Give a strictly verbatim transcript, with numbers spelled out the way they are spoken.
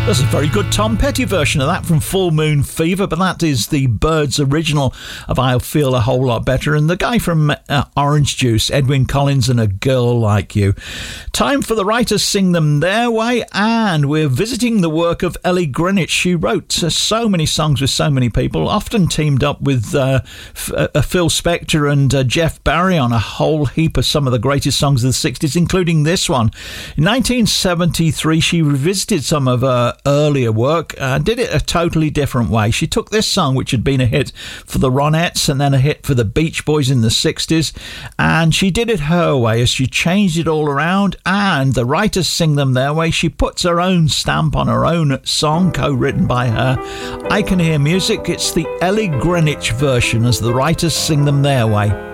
There's a very good Tom Petty version of that from Full Moon Fever, but that is the Byrds original of I'll Feel a Whole Lot Better, and the guy from uh, Orange Juice, Edwyn Collins, and A Girl Like You. Time for the writers sing them their way, and we're visiting the work of Ellie Greenwich. She wrote uh, so many songs with so many people, often teamed up with uh, F- uh, Phil Spector and uh, Jeff Barry on a whole heap of some of the greatest songs of the sixties, including this one. In nineteen seventy-three, she revisited some of her earlier work and did it a totally different way. She took this song, which had been a hit for the Ronettes and then a hit for the Beach Boys in the sixties, and she did it her way as she changed it all around, and the writers sing them their way. She puts her own stamp on her own song, co-written by her. I Can Hear Music. It's the Ellie Greenwich version as the writers sing them their way.